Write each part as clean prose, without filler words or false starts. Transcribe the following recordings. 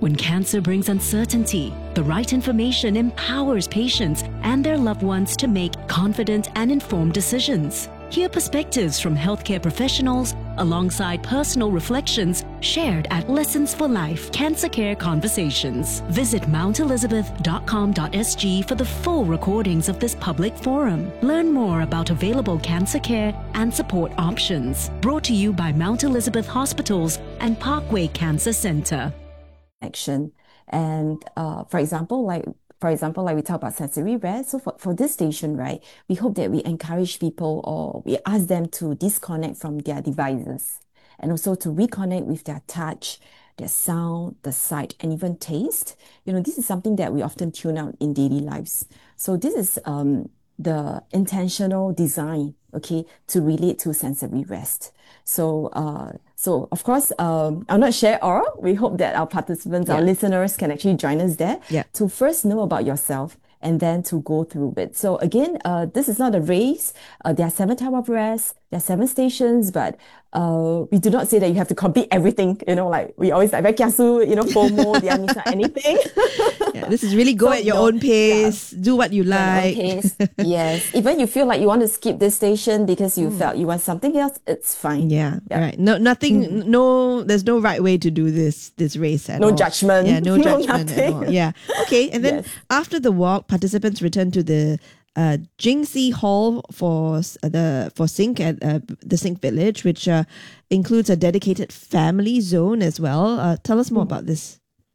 When cancer brings uncertainty, the right information empowers patients and their loved ones to make confident and informed decisions. Hear perspectives from healthcare professionals alongside personal reflections shared at Lessons for Life Cancer Care Conversations. Visit mountelizabeth.com.sg for the full recordings of this public forum. Learn more about available cancer care and support options. Brought to you by Mount Elizabeth Hospitals and Parkway Cancer Center. Action. And for example, like we talk about sensory rest. So for this station, right, we hope that we encourage people, or we ask them to disconnect from their devices and also to reconnect with their touch, their sound, the sight, and even taste. This is something that we often tune out in daily lives. So this is the intentional design, okay, to relate to sensory rest. So of course, I'll not share all. We hope that our participants, our listeners can actually join us there to first know about yourself and then to go through it. So again, this is not a race. There are 7 types of rest. There are 7 stations, but we do not say that you have to complete everything. Like we always like, FOMO, they are missing anything. This is really go at your own pace, do what you like. Yes. Even you feel like you want to skip this station because you felt you want something else, it's fine. Right. No, nothing, there's no right way to do this race at all. No judgment. Yeah, no judgment at all. Yeah. Okay. And then after the walk, participants return to the Jingxi Hall for Sync at the Sync Village, which includes a dedicated family zone as well. Tell us more about this.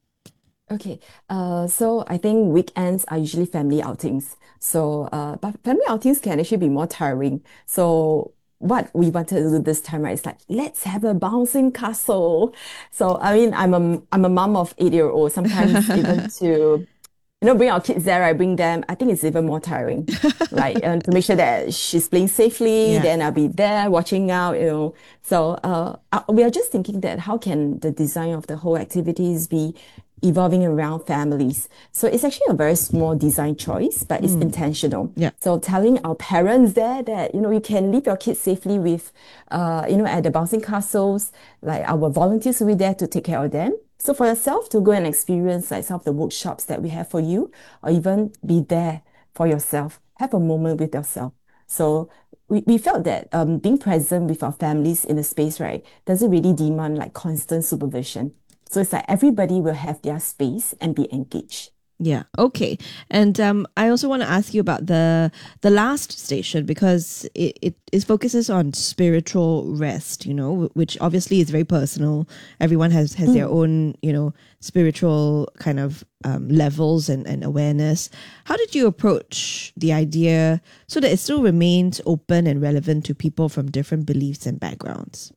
Okay, so I think weekends are usually family outings. So, but family outings can actually be more tiring. So, what we wanted to do this time, right, is like, let's have a bouncing castle. So, I mean, I'm a mom of 8-year-old. Sometimes even to bring our kids there, I bring them. I think it's even more tiring, right? And to make sure that she's playing safely, then I'll be there watching out, So, we are just thinking that how can the design of the whole activities be evolving around families. So it's actually a very small design choice, but it's intentional. So telling our parents there that, you can leave your kids safely with, at the bouncing castles, like our volunteers will be there to take care of them. So for yourself to go and experience like some of the workshops that we have for you, or even be there for yourself, have a moment with yourself. So we felt that being present with our families in the space, right, doesn't really demand like constant supervision. So it's like everybody will have their space and be engaged. Yeah. Okay. And I also want to ask you about the last station, because it focuses on spiritual rest, which obviously is very personal. Everyone has their own, spiritual kind of levels and awareness. How did you approach the idea so that it still remains open and relevant to people from different beliefs and backgrounds?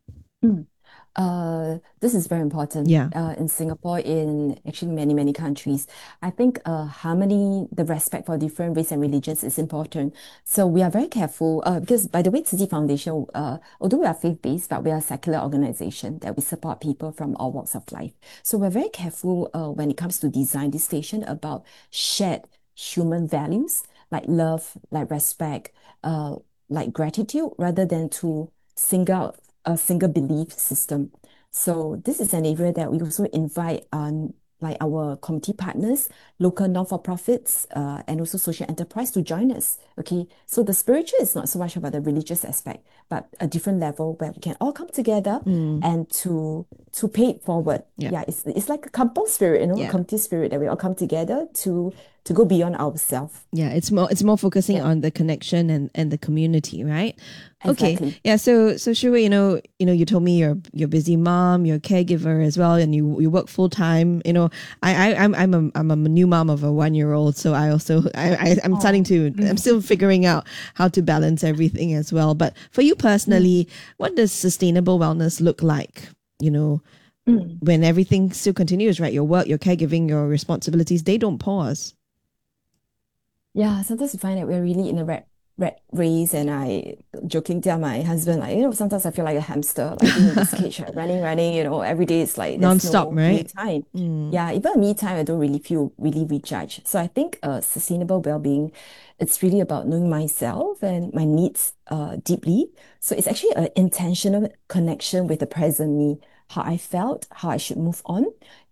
This is very important. In Singapore, in actually many, many countries. I think harmony, the respect for different race and religions is important. So we are very careful because, by the way, Tzu Chi Foundation, although we are faith-based, but we are a secular organization that we support people from all walks of life. So we're very careful when it comes to design this station about shared human values like love, like respect, like gratitude, rather than to single out a single belief system. So this is an area that we also invite like our community partners, local non-for-profits, and also social enterprise to join us. Okay, so the spiritual is not so much about the religious aspect, but a different level where we can all come together and to pay it forward. It's like a kampong spirit, a community spirit that we all come together to go beyond ourselves. It's more focusing on the connection and the community, right? Exactly. Okay. Yeah. So Shu Wei, you told me you're a busy mom, you're a caregiver as well, and you work full time. I'm a new mom of a 1-year-old, so I'm still figuring out how to balance everything as well. But for you personally, what does sustainable wellness look like? When everything still continues, right? Your work, your caregiving, your responsibilities, they don't pause. Yeah, sometimes we find that we're really in a rat race, and I joking tell my husband, like, sometimes I feel like a hamster, like in this cage, like, running, every day it's like there's non-stop, no right? me time. Yeah, even me time, I don't really feel really recharged. So I think sustainable well-being, it's really about knowing myself and my needs deeply. So it's actually an intentional connection with the present me, how I felt, how I should move on.